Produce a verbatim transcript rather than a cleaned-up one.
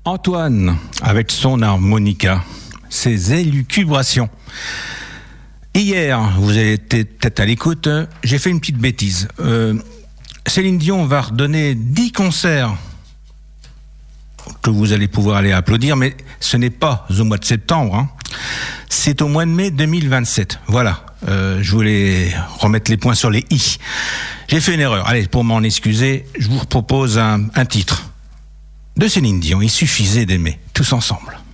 Antoine, avec son harmonica, ses élucubrations. Hier, vous avez été peut-être à l'écoute, j'ai fait une petite bêtise. Euh, Céline Dion va redonner dix concerts que vous allez pouvoir aller applaudir, mais ce n'est pas au mois de septembre, hein. C'est au mois de mai deux mille vingt-sept. Voilà, euh, je voulais remettre les points sur les i. J'ai fait une erreur. Allez, pour m'en excuser, je vous propose un, un titre de Céline Dion. Il suffisait d'aimer, tous ensemble.